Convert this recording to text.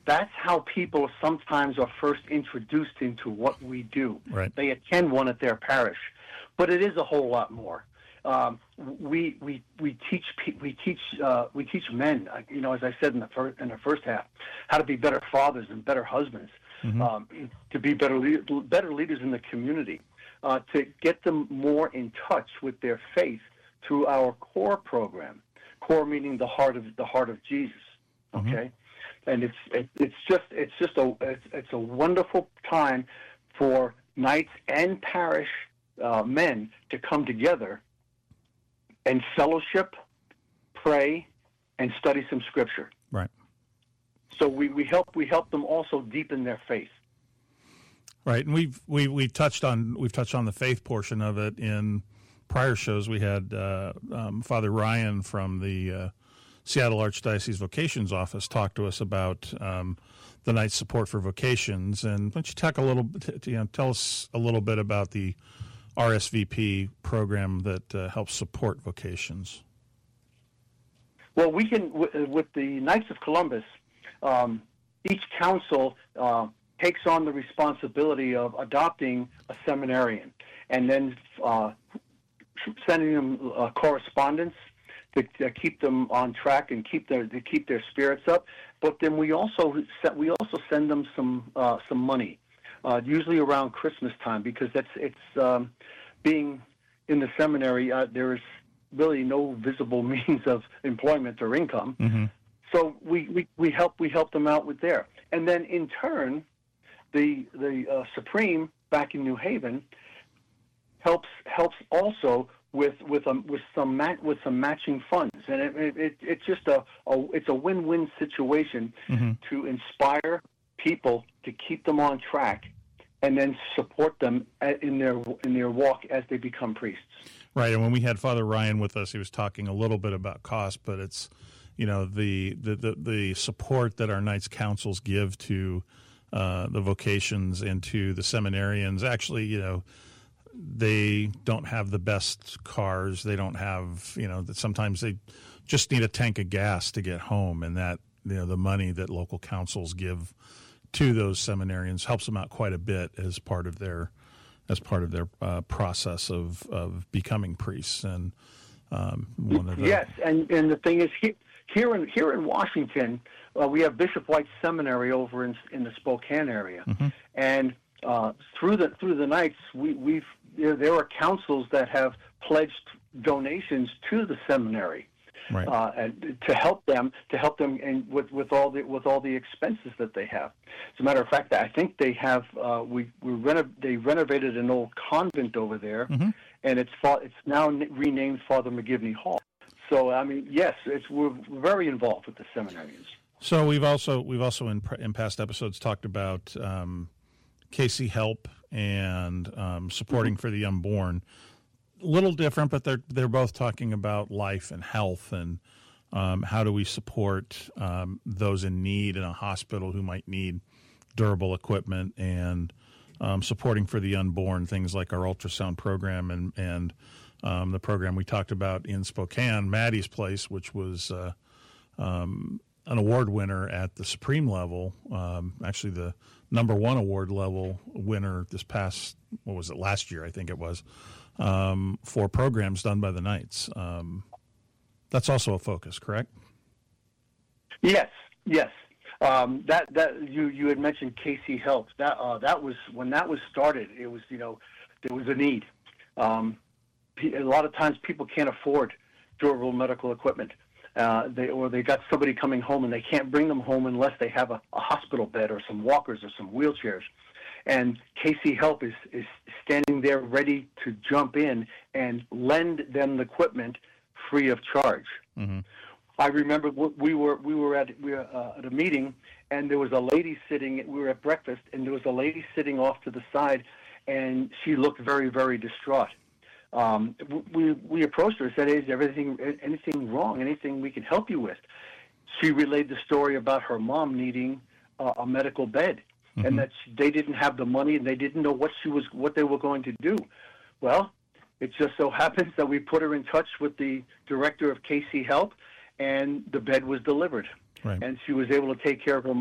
That's how people sometimes are first introduced into what we do. Right. They attend one at their parish, but it is a whole lot more. We teach men, as I said in the first half, how to be better fathers and better husbands, to be better leaders in the community, to get them more in touch with their faith through our CORE program. CORE meaning the heart of Jesus. Okay, and it's a wonderful time for knights and parish men to come together and fellowship, pray, and study some scripture. Right. So we help them also deepen their faith. Right, and we've touched on the faith portion of it in prior shows. We had Father Ryan from the Seattle Archdiocese Vocations Office talk to us about the Knights Support for Vocations, and why don't you talk tell us a little bit about the RSVP program that helps support vocations. Well, we can, with the Knights of Columbus, each council takes on the responsibility of adopting a seminarian and then sending them correspondence to keep them on track and keep their spirits up. But then we also send them some money. Usually around Christmas time, because it's being in the seminary, there is really no visible means of employment or income. Mm-hmm. So we help them out with there, and then in turn, the Supreme back in New Haven helps also with some matching funds, and it's just a win-win situation to inspire people to keep them on track, and then support them in their walk as they become priests. Right, and when we had Father Ryan with us, he was talking a little bit about cost, but it's the support that our Knights councils give to the vocations and to the seminarians. Actually, they don't have the best cars. They don't have that sometimes they just need a tank of gas to get home, and that the money that local councils give to those seminarians helps them out quite a bit as part of their process of becoming priests. And yes, and the thing is, here in Washington, we have Bishop White Seminary over in the Spokane area, and through the Knights, there are councils that have pledged donations to the seminary. Right. And to help them and with all the expenses that they have. As a matter of fact, I think they have they renovated an old convent over there, and it's now renamed Father McGivney Hall. So I mean, yes, we're very involved with the seminarians. So we've also in past episodes talked about KC Help and supporting for the unborn. Little different, but they're both talking about life and health and how do we support those in need in a hospital who might need durable equipment, and supporting for the unborn, things like our ultrasound program and the program we talked about in Spokane, Maddie's Place, which was an award winner at the Supreme level, actually the number one award level winner last year, I think it was, for programs done by the Knights. That's also a focus, correct? Yes. That you had mentioned KC Help. That was when that was started. It was there was a need. A lot of times people can't afford durable medical equipment. They got somebody coming home and they can't bring them home unless they have a hospital bed or some walkers or some wheelchairs. And KC Help is standing there ready to jump in and lend them the equipment free of charge. Mm-hmm. I remember we were at a meeting, and there was a lady sitting. We were at breakfast, and there was a lady sitting off to the side, and she looked very, very distraught. We approached her and said, "Is anything wrong? Anything we can help you with?" She relayed the story about her mom needing a medical bed. Mm-hmm. And that they didn't have the money, and they didn't know what they were going to do. Well, it just so happens that we put her in touch with the director of KC Help, and the bed was delivered. Right. And she was able to take care of her